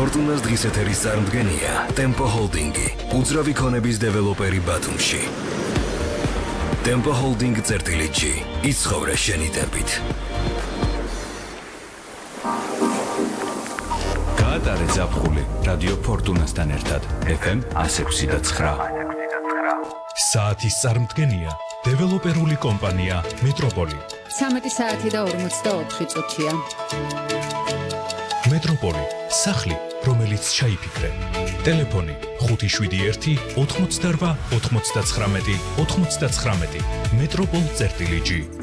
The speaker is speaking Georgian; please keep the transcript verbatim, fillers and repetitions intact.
ფორტუნას დღის ეთერის წარმდგენია Tempo Holding-ი, უძრავი ქონების დეველოპერი ბათუმში. Tempo Holding წერტილი G, იცხოვრე შენი ტემპით. გაატარე ზაფხული რადიო ფორტუნასთან ერთად F M one oh six point nine. საათის წარმდგენია დეველოპერული კომპანია მეტროპოლი. ცამეტი საათი და ორმოცდაოთხი წუთია. მეტროპოლი, სახლი, რომელიც ჩაიფიქრე. ტელეფონი ხუთი შვიდი ერთი ოთხმოცდარვა ოთხმოცდაცხრამეტი ოთხმოცდაცხრამეტი. მეტროპოლ წერტილი G.